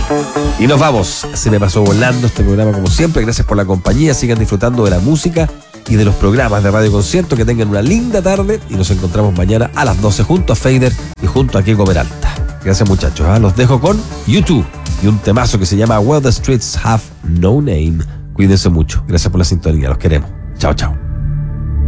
Y nos vamos. Se me pasó volando este programa como siempre. Gracias por la compañía. Sigan disfrutando de la música y de los programas de Radio Concierto. Que tengan una linda tarde y nos encontramos mañana a las 12 junto a Fader y junto a Keiko Peralta. Gracias, muchachos. Los dejo con YouTube y un temazo que se llama Where the Streets Have No Name. Cuídense mucho. Gracias por la sintonía. Los queremos. Chao, chao.